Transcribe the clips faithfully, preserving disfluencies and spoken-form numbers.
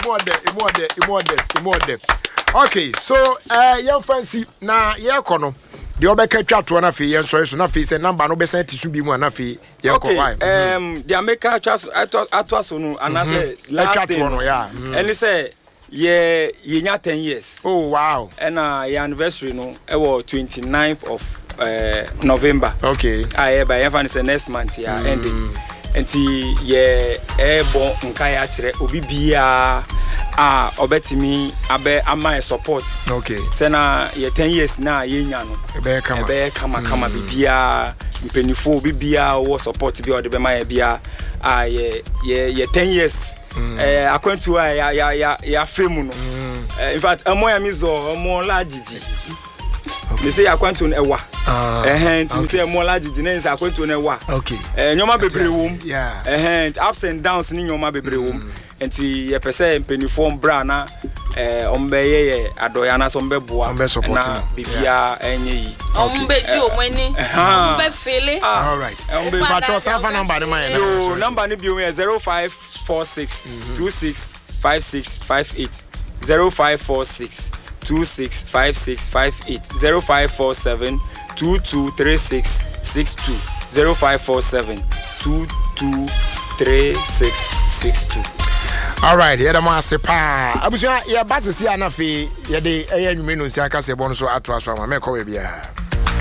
more there, more there, more there, more there. Okay, so uh, young fancy na yeah kono. The obeka twa to na fe yen so so na fe say number no be say tisu bi mu na fe yen ko why. Um the America twa atwa so no and say last day no yeah. And say ye ye nya ten years. Oh wow. And uh your anniversary no e was twenty-ninth of uh, November. Okay. I by even say next month ya ending. Enti ye e bon nka ya kire obi bia ah obetimi abe ama support. Okay. Say na ye ten years na ye nya no. Ebe kama. Ebe kama kama bibia mpenifo bibia wo support bi o de be ma ye bia ah ye ye ye ten years. Mm. Eh akwantu ya ya ya ya femu no. Mm. Uh, in fact amo ya mizo amo lagigi. Me say akwantu no ewa. Eh eh me say amo lagigi na say akwantu no ewa. Okay. Eh nyoma bebre wom. Yeah. Eh ups and downs ni nyoma bebre wom. Enti ye pese mpenifo bra na eh ombe ye adoya na so mbe boa na bibia enye yi. Ombe ji omani. Ombe fele. All right. Ombe patrol safa number man. Yo number ni bi o zero five four six two six five six five eight zero five four six two six five six five eight zero five four seven two two three six six two zero five four seven two two three six six two. All right, yeah, the master pa. Abusia, yeah, basis here na fe, yeah, the eh nyume no nsia ka se bon so ato aso ama me ko we bia.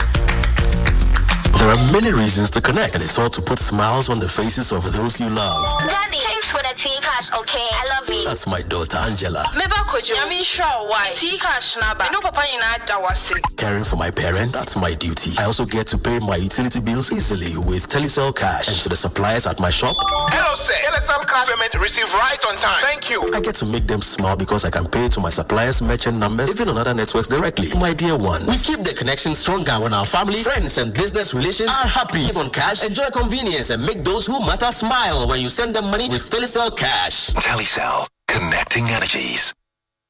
There are many reasons to connect, and it's all to put smiles on the faces of those you love. Daddy, thanks for the tea cash, okay? I love you. That's my daughter, Angela. Meba kojo. Yami sure why. Tea cash naba. No papa ina dawasi. Caring for my parents, that's my duty. I also get to pay my utility bills easily with Telecel Cash. And to the suppliers at my shop. Hello, sir. Telecel Cash payment received right on time. Thank you. I get to make them smile because I can pay to my suppliers' merchant numbers, even on other networks directly. My dear ones, we keep the connection stronger when our family, friends, and business relations are happy. Live on cash, enjoy convenience, and make those who matter smile when you send them money with Telecel Cash. Telecel, connecting energies.